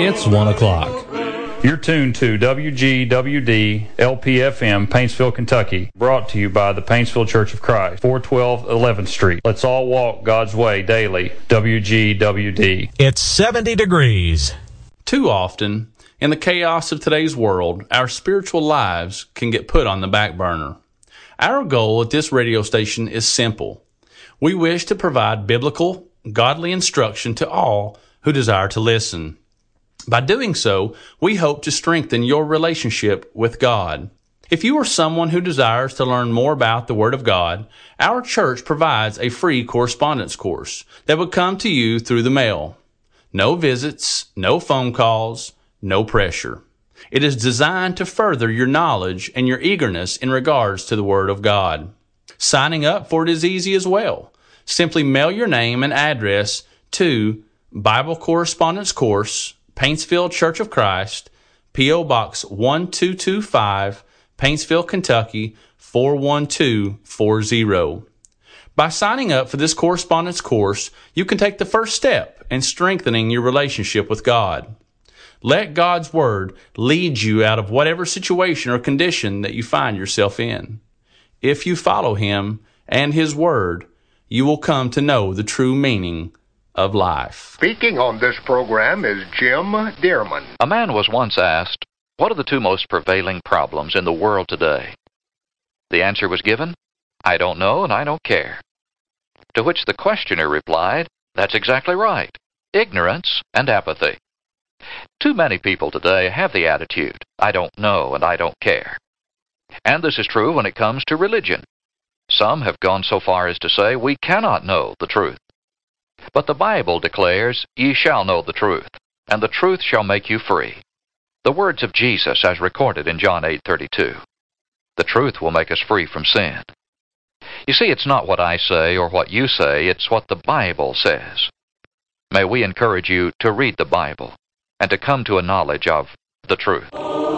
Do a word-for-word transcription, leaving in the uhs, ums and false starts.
It's one o'clock. You're tuned to W G W D L P F M, Paintsville, Kentucky, brought to you by the Paintsville Church of Christ, four twelve eleventh Street. Let's all walk God's way daily. W G W D. It's seventy degrees. Too often, in the chaos of today's world, our spiritual lives can get put on the back burner. Our goal at this radio station is simple. We wish to provide biblical, godly instruction to all who desire to listen. By doing so, we hope to strengthen your relationship with God. If you are someone who desires to learn more about the Word of God, our church provides a free correspondence course that will come to you through the mail. No visits, no phone calls, no pressure. It is designed to further your knowledge and your eagerness in regards to the Word of God. Signing up for it is easy as well. Simply mail your name and address to Bible Correspondence Course, Paintsville Church of Christ, P O Box one two two five, Paintsville, Kentucky four one two four zero. By signing up for this correspondence course, you can take the first step in strengthening your relationship with God. Let God's Word lead you out of whatever situation or condition that you find yourself in. If you follow Him and His Word, you will come to know the true meaning of life. Speaking on this program is Jim Dearman. A man was once asked, what are the two most prevailing problems in the world today? The answer was given, I don't know and I don't care. To which the questioner replied, that's exactly right. Ignorance and apathy. Too many people today have the attitude, I don't know and I don't care. And this is true when it comes to religion. Some have gone so far as to say we cannot know the truth. But the Bible declares, ye shall know the truth, and the truth shall make you free. The words of Jesus as recorded in John eight thirty-two. The truth will make us free from sin. You see, it's not what I say or what you say, it's what the Bible says. May we encourage you to read the Bible and to come to a knowledge of the truth.